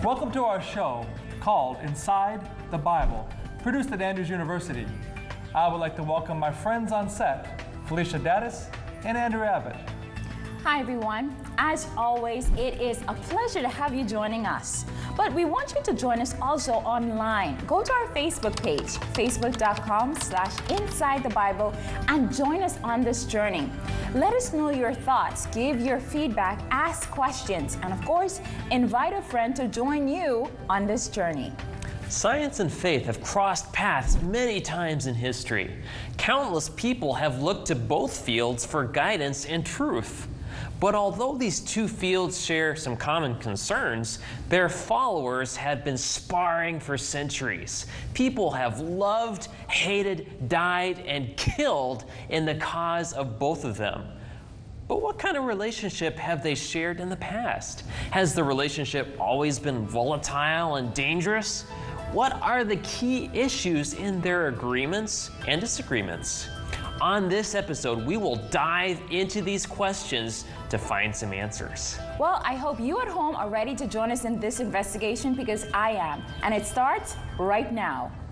Welcome to our show called Inside the Bible, produced at Andrews University. I would like to welcome my friends on set, Felicia Daddis and Andrew Abbott. Hi everyone. As always, it is a pleasure to have you joining us. But we want you to join us also online. Go to our Facebook page, facebook.com/InsideTheBible, and join us on this journey. Let us know your thoughts, give your feedback, ask questions, and of course, invite a friend to join you on this journey. Science and faith have crossed paths many times in history. Countless people have looked to both fields for guidance and truth. But although these two fields share some common concerns, their followers have been sparring for centuries. People have loved, hated, died, and killed in the cause of both of them. But what kind of relationship have they shared in the past? Has the relationship always been volatile and dangerous? What are the key issues in their agreements and disagreements? On this episode, we will dive into these questions to find some answers. Well, I hope you at home are ready to join us in this investigation because I am. And it starts right now.